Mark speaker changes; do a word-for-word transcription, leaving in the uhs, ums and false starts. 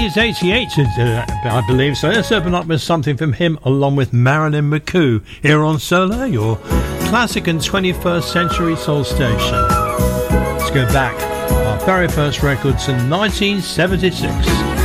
Speaker 1: is eighty-eight, uh, I believe. So let's open up with something from him along with Marilyn McCoo here on Solar, your classic and twenty-first century soul station. Let's go back. Our very first record to nineteen seventy-six.